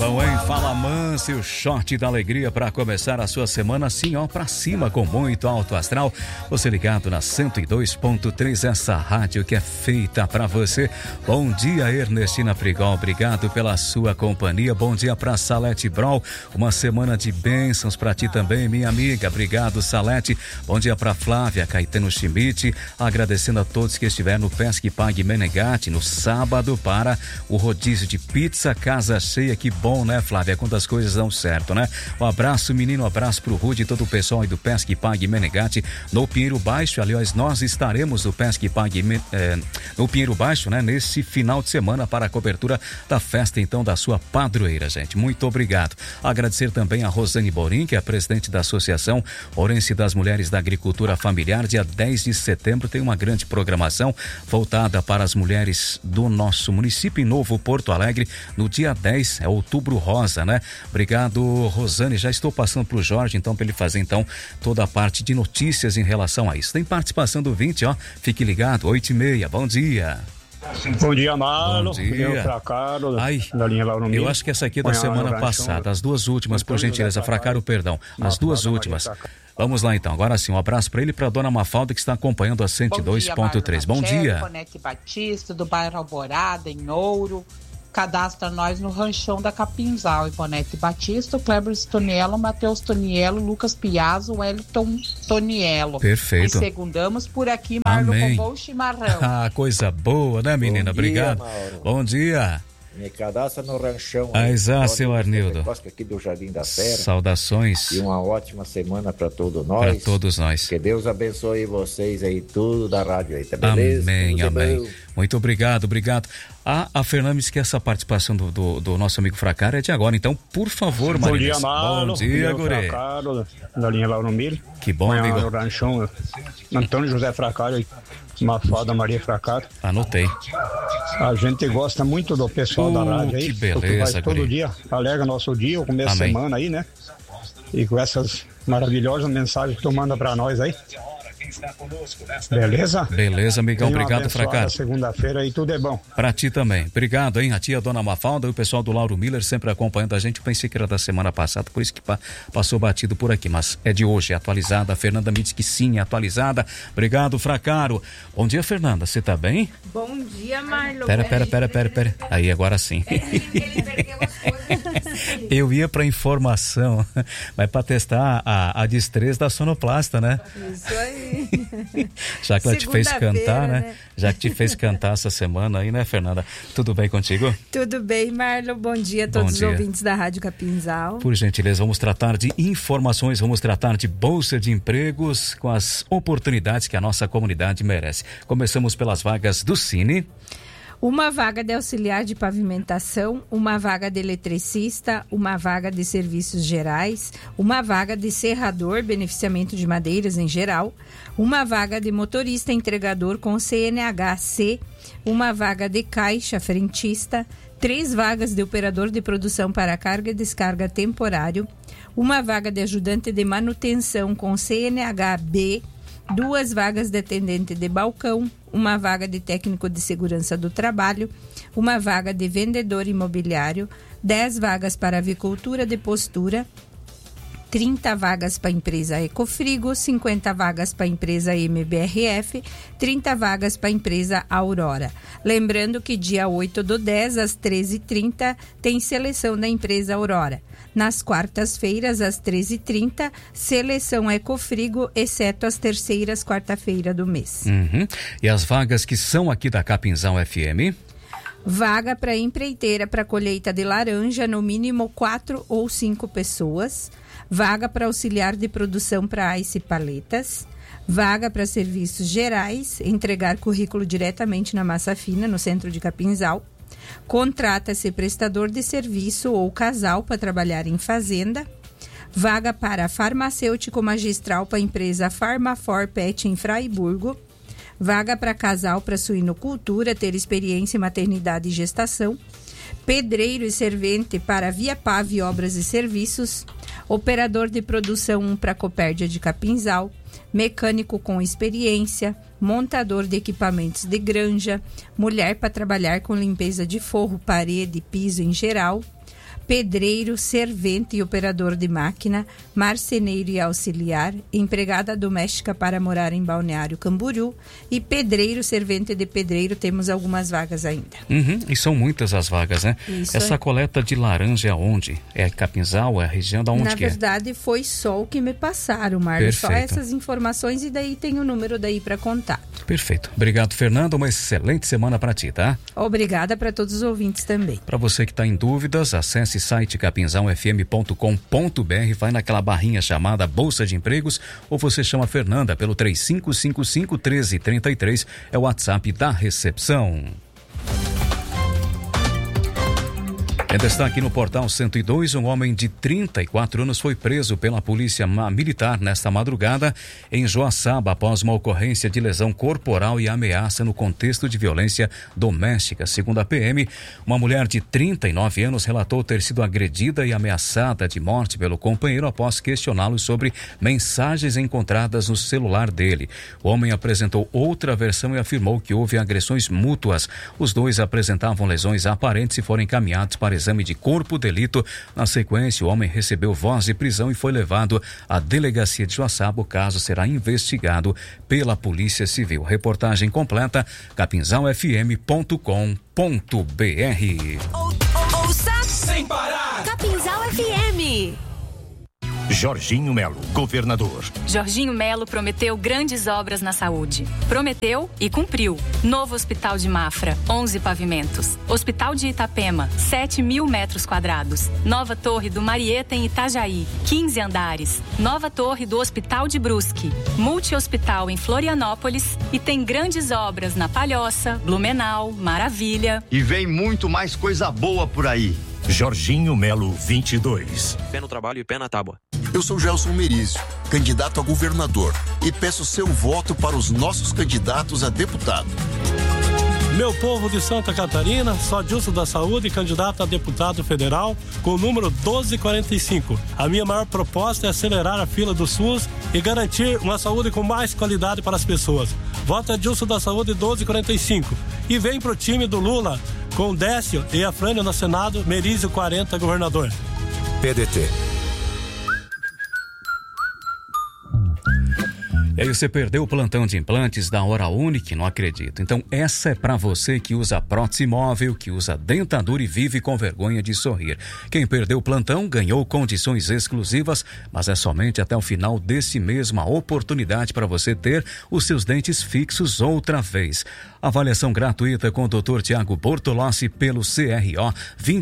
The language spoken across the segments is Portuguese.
bom, hein? Fala Manso, o short da alegria para começar a sua semana assim, ó, pra cima, com muito alto astral. Você ligado na 102.3, essa rádio que é feita pra você. Bom dia, Ernestina Frigol, obrigado pela sua companhia. Bom dia pra Salete Brol, uma semana de bênçãos pra ti também, minha amiga. Obrigado, Salete. Bom dia pra Flávia Caetano Schmidt, agradecendo a todos que estiveram no Pesque Pague Menegatti no sábado para o rodízio de pizza, casa cheia. Que bom, né, Flávia? Quando as coisas dão certo, né? Um abraço, menino, um abraço pro Rude e todo o pessoal aí do Pesque Pague Menegatti no Pinheiro Baixo. Aliás, nós estaremos no Pesque Pague no Pinheiro Baixo, né? Nesse final de semana para a cobertura da festa, então, da sua padroeira, gente. Muito obrigado. Agradecer também a Rosane Borim, que é a presidente da Associação Orense das Mulheres da Agricultura Familiar. Dia 10 de setembro tem uma grande programação voltada para as mulheres do nosso município em Novo Porto Alegre. No dia 10 é Outubro Rosa, né? Obrigado, Rosane. Já estou passando pro Jorge, então, para ele fazer, então, toda a parte de notícias em relação a isso. Tem participação do ouvinte, ó. Fique ligado, 8h30. Bom dia. Bom dia, Marlon. Bom dia. Fracaro, Ai, da linha eu acho que essa aqui é da semana passada. As duas últimas, por gentileza. Fracaro, perdão. As duas últimas. Vamos lá, então. Agora sim, um abraço para ele e para dona Mafalda, que está acompanhando a 102.3. Bom dia. Iponete Batista, do bairro Alvorada, em Ouro. Cadastra nós no ranchão da Capinzal. Iponete Batista, Kleber Toniello, Matheus Toniello, Lucas Piazzo, Wellington Toniello. Perfeito. E segundamos por aqui, Marlon, com bom chimarrão. Ah, coisa boa, né, menina? Bom dia, obrigado. Mauro. Bom dia. Me cadastra no ranchão. Seu Arnildo. Aqui do Jardim da Serra. Saudações. E uma ótima semana para todos nós. Para todos nós. Que Deus abençoe vocês aí, tudo da rádio aí, tá beleza? Amém, tudo amém. bom. Muito obrigado. A Fernanda disse que essa participação do nosso amigo Fracaro é de agora, então, por favor, Maria. Bom dia, Marlon. Bom dia, Guri. Fracaro, da linha Lauro Milho. Que bom, amigo. No ranchão, Antônio José Fracaro, Mafalda Maria Fracaro. Anotei. A gente gosta muito do pessoal da rádio aí. Que beleza, faz todo Guri. dia, alega nosso dia, o começo de Amém. semana aí, né? E com essas maravilhosas mensagens que tu manda pra nós aí. Beleza? Beleza, amigão. Tenha uma Obrigado, abençoada Fracaro. segunda-feira e tudo é bom. Pra ti também. Obrigado, hein? A tia Dona Mafalda e o pessoal do Lauro Miller sempre acompanhando a gente. Eu pensei que era da semana passada, por isso que passou batido por aqui, mas é de hoje, é atualizada. A Fernanda me disse que sim, é atualizada. Obrigado, Fracaro. Bom dia, Fernanda. Você tá bem? Bom dia, Marlon. Pera. Aí, agora sim. Ele perdeu as coisas. Eu ia pra informação, mas pra testar a destreza da sonoplasta, né? Isso aí. Já que ela te fez cantar, Segunda-feira, né? Já que te fez cantar essa semana aí, né, Fernanda? Tudo bem contigo? Tudo bem, Marlon? Bom dia a Bom todos dia. os ouvintes da Rádio Capinzal. Por gentileza, vamos tratar de informações, vamos tratar de bolsa de empregos com as oportunidades que a nossa comunidade merece. Começamos pelas vagas do Cine. Uma vaga de auxiliar de pavimentação, uma vaga de eletricista, uma vaga de serviços gerais, uma vaga de serrador, beneficiamento de madeiras em geral, uma vaga de motorista entregador com CNH-C, uma vaga de caixa frentista, 3 vagas de operador de produção para carga e descarga temporário, uma vaga de ajudante de manutenção com CNH-B, 2 vagas de atendente de balcão, uma vaga de técnico de segurança do trabalho, uma vaga de vendedor imobiliário, 10 vagas para avicultura de postura, 30 vagas para a empresa Ecofrigo, 50 vagas para a empresa MBRF, 30 vagas para a empresa Aurora. Lembrando que dia 8/10, às 13h30, tem seleção da empresa Aurora. Nas quartas-feiras, às 13h30, seleção Ecofrigo, exceto as terceiras quarta-feira do mês. Uhum. E as vagas que são aqui da Capinzal FM? Vaga para empreiteira para colheita de laranja, no mínimo 4 ou 5 pessoas. Vaga para auxiliar de produção para Ice Paletas. Vaga para serviços gerais, entregar currículo diretamente na Massa Fina, no centro de Capinzal. Contrata-se prestador de serviço ou casal para trabalhar em fazenda. Vaga para farmacêutico magistral para a empresa Farmafor Pet em Fraiburgo. Vaga para casal para suinocultura, ter experiência em maternidade e gestação. Pedreiro e servente para Via Pave Obras e Serviços. Operador de produção 1 para Copérdia de Capinzal. Mecânico com experiência. Montador de equipamentos de granja. Mulher para trabalhar com limpeza de forro, parede, piso em geral. pedreiro, servente e operador de máquina, marceneiro e auxiliar, empregada doméstica para morar em Balneário Camboriú e pedreiro, servente de pedreiro, temos algumas vagas ainda. E são muitas as vagas, né? Isso. Essa coleta de laranja é onde? É Capinzal? É a região da onde Na que verdade, foi só o que me passaram, Marlos. Só essas informações e daí tem o número daí para contato. Perfeito. Obrigado, Fernando. Uma excelente semana para ti, tá? Obrigada para todos os ouvintes também. Para você que está em dúvidas, acesse site capinzalfm.com.br, vai naquela barrinha chamada Bolsa de Empregos ou você chama a Fernanda pelo 3555-1333, é o WhatsApp da recepção. Em destaque no Portal 102, um homem de 34 anos foi preso pela polícia militar nesta madrugada em Joaçaba após uma ocorrência de lesão corporal e ameaça no contexto de violência doméstica. Segundo a PM, uma mulher de 39 anos relatou ter sido agredida e ameaçada de morte pelo companheiro após questioná-lo sobre mensagens encontradas no celular dele. O homem apresentou outra versão e afirmou que houve agressões mútuas. Os dois apresentavam lesões aparentes e foram encaminhados para exame de corpo de delito. Na sequência, o homem recebeu voz de prisão e foi levado à delegacia de Joaçaba. O caso será investigado pela Polícia Civil. Reportagem completa, capinzalfm.com.br. Ouça sem parar. Capinzal FM. Jorginho Melo, governador. Jorginho Melo prometeu grandes obras na saúde. Prometeu e cumpriu. Novo Hospital de Mafra, 11 pavimentos. Hospital de Itapema, 7.000 metros quadrados. Nova Torre do Marieta em Itajaí, 15 andares. Nova Torre do Hospital de Brusque. Multi-hospital em Florianópolis. E tem grandes obras na Palhoça, Blumenau, Maravilha. E vem muito mais coisa boa por aí. Jorginho Melo 22. Pé no trabalho e pé na tábua. Eu sou Gelson Merizio, candidato a governador, e peço seu voto para os nossos candidatos a deputado. Meu povo de Santa Catarina, sou Adilson da Saúde, candidato a deputado federal com o número 1245. A minha maior proposta é acelerar a fila do SUS e garantir uma saúde com mais qualidade para as pessoas. Voto Adilson da Saúde 1245. E vem pro time do Lula com Décio e a Frânio no Senado, Merizio 40, governador. PDT. E aí você perdeu o plantão de implantes da Hora Única? Não acredito. Então essa é para você que usa prótese móvel, que usa dentadura e vive com vergonha de sorrir. Quem perdeu o plantão ganhou condições exclusivas, mas é somente até o final desse mês uma oportunidade para você ter os seus dentes fixos outra vez. Avaliação gratuita com o Dr. Tiago Bortolossi pelo CRO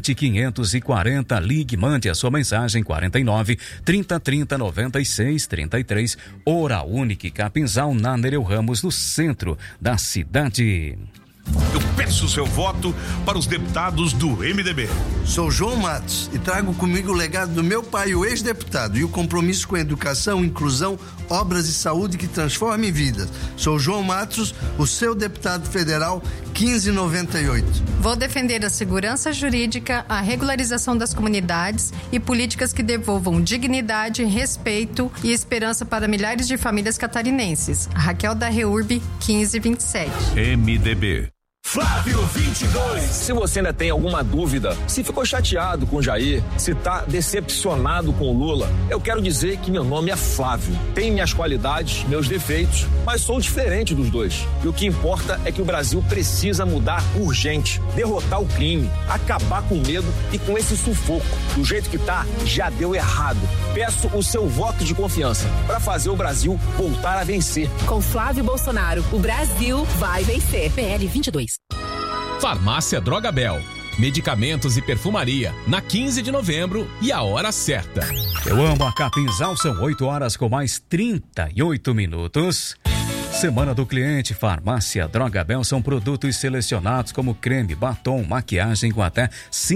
20540. Ligue, mande a sua mensagem 49 30 30 96 33. Hora Única Capinzal, na Nereu Ramos, no centro da cidade. Eu peço o seu voto para os deputados do MDB. Sou João Matos e trago comigo o legado do meu pai, o ex-deputado, e o compromisso com a educação, inclusão, obras e saúde que transformem vidas. Sou João Matos, o seu deputado federal 1598. Vou defender a segurança jurídica, a regularização das comunidades e políticas que devolvam dignidade, respeito e esperança para milhares de famílias catarinenses. Raquel da Reurb, 1527. MDB. Flávio 22. Se você ainda tem alguma dúvida, se ficou chateado com o Jair, se tá decepcionado com o Lula, eu quero dizer que meu nome é Flávio. Tenho minhas qualidades, meus defeitos, mas sou diferente dos dois. E o que importa é que o Brasil precisa mudar urgente, derrotar o crime, acabar com o medo e com esse sufoco. Do jeito que tá, já deu errado. Peço o seu voto de confiança para fazer o Brasil voltar a vencer. Com Flávio Bolsonaro, o Brasil vai vencer. PL 22. Farmácia Drogabel. Medicamentos e perfumaria, na 15 de novembro e a hora certa. Eu amo a Capinzal, são 8 horas com mais 38 minutos. Semana do Cliente, Farmácia Drogabel, são produtos selecionados como creme, batom, maquiagem com até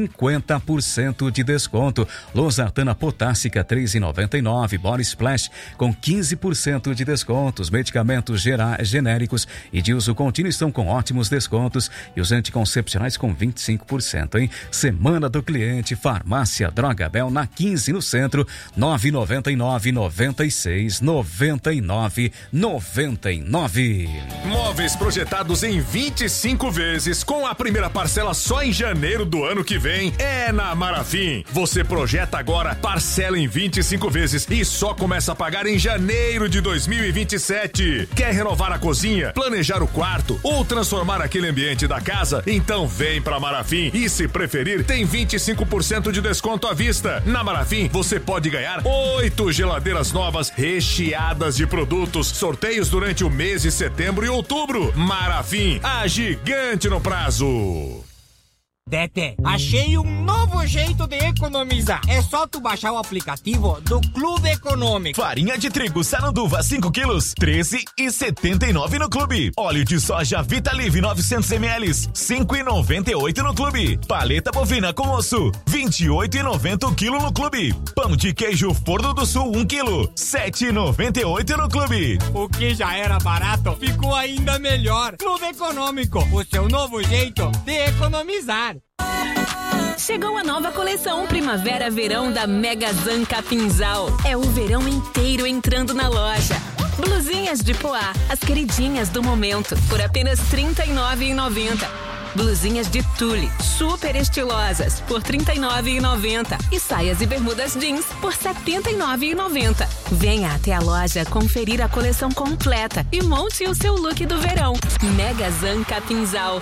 50% de desconto. Losartana potássica, R$3,99. Body Splash com 15% de descontos. Medicamentos genéricos e de uso contínuo estão com ótimos descontos e os anticoncepcionais com 25%, hein? Semana do Cliente, Farmácia Drogabel, na 15 no centro, 999 96 99 99. 9. Móveis projetados em 25 vezes, com a primeira parcela só em janeiro do ano que vem, é na Marafim. Você projeta agora, parcela em 25 vezes e só começa a pagar em janeiro de 2027. Quer renovar a cozinha, planejar o quarto ou transformar aquele ambiente da casa? Então vem pra Marafim e, se preferir, tem 25% de desconto à vista. Na Marafim, você pode ganhar 8 geladeiras novas recheadas de produtos. Sorteios durante o mês de setembro e outubro. Marafim, a gigante no prazo. Tete, achei um novo jeito de economizar. É só tu baixar o aplicativo do Clube Econômico. Farinha de trigo Saranduva 5 quilos, 13,79 no Clube. Óleo de soja Vitalive 900 ml, 5,98 no Clube. Paleta bovina com osso, 28,90 o quilo no Clube. Pão de queijo Forno do Sul 1 quilo, 7,98 no Clube. O que já era barato ficou ainda melhor. Clube Econômico, o seu novo jeito de economizar. Chegou a nova coleção Primavera-Verão da Megazan Capinzal. É o verão inteiro entrando na loja. Blusinhas de poá, as queridinhas do momento, por apenas R$ 39,90. Blusinhas de tule, super estilosas, por R$ 39,90. E saias e bermudas jeans, por R$ 79,90. Venha até a loja conferir a coleção completa e monte o seu look do verão. Megazan Capinzal.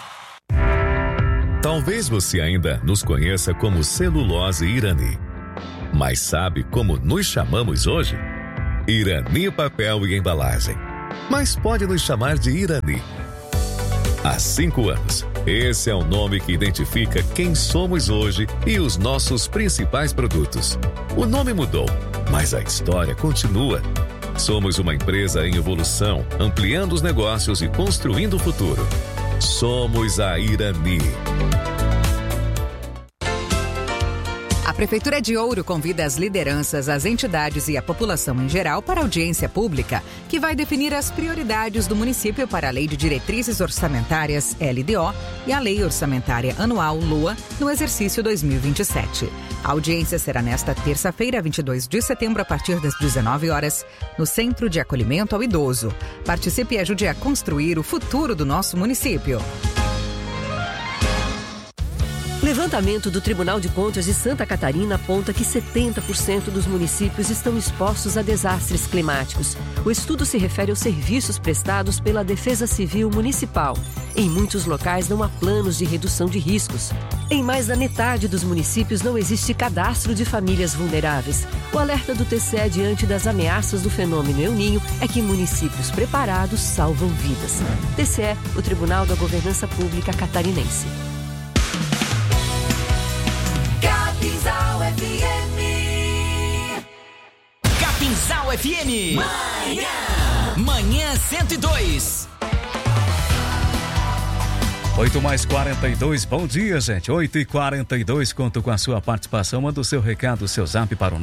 Talvez você ainda nos conheça como Celulose Irani. Mas sabe como nos chamamos hoje? Irani Papel e Embalagem. Mas pode nos chamar de Irani. Há 5 anos, esse é o nome que identifica quem somos hoje e os nossos principais produtos. O nome mudou, mas a história continua. Somos uma empresa em evolução, ampliando os negócios e construindo o futuro. Somos a Irani. A Prefeitura de Ouro convida as lideranças, as entidades e a população em geral para a audiência pública, que vai definir as prioridades do município para a Lei de Diretrizes Orçamentárias, LDO, e a Lei Orçamentária Anual, LOA, no exercício 2027. A audiência será nesta terça-feira, 22 de setembro, a partir das 19 horas, no Centro de Acolhimento ao Idoso. Participe e ajude a construir o futuro do nosso município. Levantamento do Tribunal de Contas de Santa Catarina aponta que 70% dos municípios estão expostos a desastres climáticos. O estudo se refere aos serviços prestados pela Defesa Civil Municipal. Em muitos locais não há planos de redução de riscos. Em mais da metade dos municípios não existe cadastro de famílias vulneráveis. O alerta do TCE diante das ameaças do fenômeno El Niño é que municípios preparados salvam vidas. TCE, o Tribunal da Governança Pública Catarinense. Capinzal FM. Capinzal FM. Manhã 102. 8h42, bom dia, gente. 8h42, conto com a sua participação. Manda o seu recado, o seu zap para o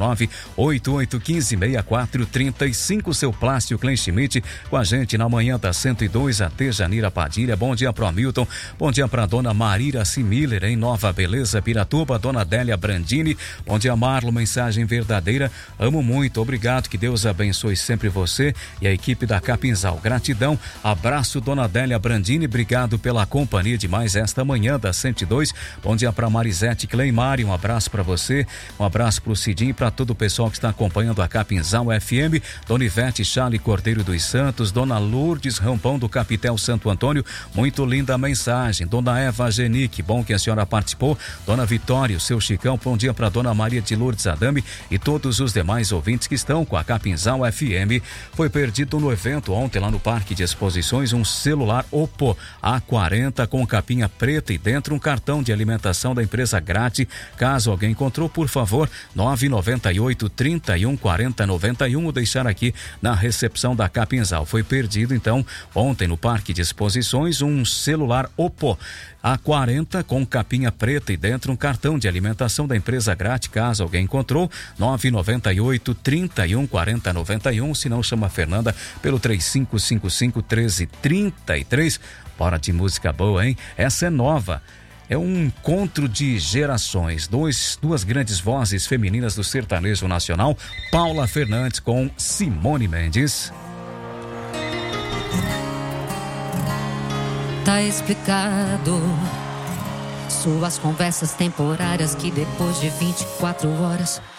988156435. Seu Plástico Clen Schmidt com a gente na manhã da 102, até Janira Padilha. Bom dia pro Hamilton, bom dia pra dona Marira Similler em Nova Beleza, Piratuba, dona Adélia Brandini. Bom dia, Marlon, mensagem verdadeira. Amo muito, obrigado, que Deus abençoe sempre você e a equipe da Capinzal. Gratidão, abraço, dona Adélia Brandini, obrigado pela companhia demais esta manhã da 102. Bom dia para Marisete Cleimari, um abraço para você, um abraço para o Cidinho e para todo o pessoal que está acompanhando a Capinzal FM. Dona Ivete Chale Cordeiro dos Santos, dona Lourdes Rampão do Capitel Santo Antônio, muito linda a mensagem. Dona Eva Genique, bom que a senhora participou. Dona Vitória, o seu Chicão, bom dia para dona Maria de Lourdes Adame e todos os demais ouvintes que estão com a Capinzal FM. Foi perdido no evento ontem lá no Parque de Exposições um celular Oppo A40 com capinha preta e dentro um cartão de alimentação da empresa Grati. Caso alguém encontrou, por favor, 998-3140-91 ou deixar aqui na recepção da Capinzal. Foi perdido então ontem no Parque de Exposições um celular Oppo A40 com capinha preta e dentro um cartão de alimentação da empresa Grati. Caso alguém encontrou, 998-3140-91, se não chama a Fernanda pelo 3555-1333. Bora de música boa, hein? Essa é nova. É um encontro de gerações. Duas grandes vozes femininas do sertanejo nacional. Paula Fernandes com Simone Mendes. Tá explicado. Suas conversas temporárias que depois de 24 horas